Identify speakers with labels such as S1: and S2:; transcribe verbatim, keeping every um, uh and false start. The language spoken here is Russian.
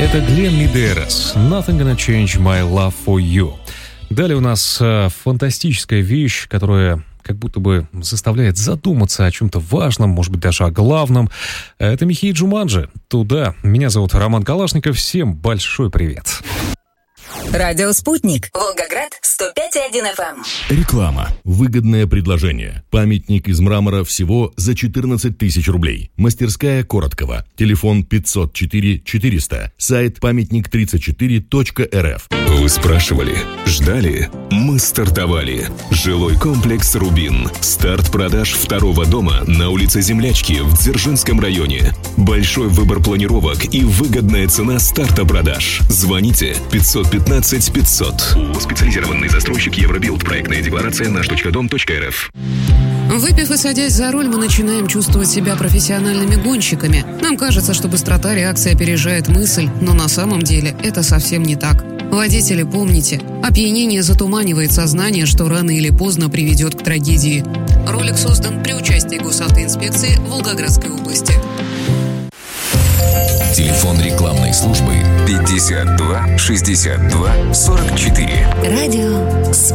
S1: Это Глен Медейрос. Nothing gonna change my love for you. Далее у нас э, фантастическая вещь, которая как будто бы заставляет задуматься о чем-то важном, может быть, даже о главном. Это Михей Джуманджи. Туда. Меня зовут Роман Калашников. Всем большой привет.
S2: Радио «Спутник». Волгоград, сто пять и один эф эм.
S3: Реклама. Выгодное предложение. Памятник из мрамора всего за четырнадцать тысяч рублей. Мастерская Короткова. Телефон пятьсот четыре четыреста. Сайт памятник тридцать четыре точка эр эф.
S4: Вы спрашивали? Ждали? Мы стартовали. Жилой комплекс «Рубин». Старт продаж второго дома на улице Землячки в Дзержинском районе. Большой выбор планировок и выгодная цена старта продаж. Звоните пятьсот пятнадцать пятьсот. Специализированный застройщик Евробилд. Проектная декларация наш точка дом точка эр эф.
S5: Выпив и садясь за руль, мы начинаем чувствовать себя профессиональными гонщиками. Нам кажется, что быстрота реакции опережает мысль, но на самом деле это совсем не так. Водители, помните, опьянение затуманивает сознание, что рано или поздно приведет к трагедии. Ролик создан при участии Госавтоинспекции Волгоградской области.
S4: Телефон рекламной службы пятьдесят два шестьдесят два сорок четыре.
S2: Радио